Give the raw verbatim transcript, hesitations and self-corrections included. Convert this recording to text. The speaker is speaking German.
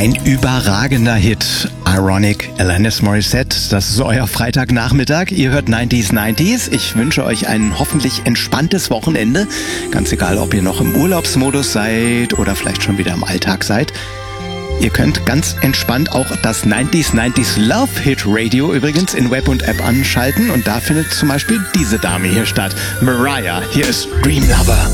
Ein überragender Hit. Ironic, Alanis Morissette. Das ist euer Freitagnachmittag. Ihr hört neunziger neunziger. Ich wünsche euch ein hoffentlich entspanntes Wochenende. Ganz egal, ob ihr noch im Urlaubsmodus seid oder vielleicht schon wieder im Alltag seid. Ihr könnt ganz entspannt auch das neunziger neunziger Love Hit Radio übrigens in Web und App anschalten. Und da findet zum Beispiel diese Dame hier statt. Mariah. Hier ist Dream Lover.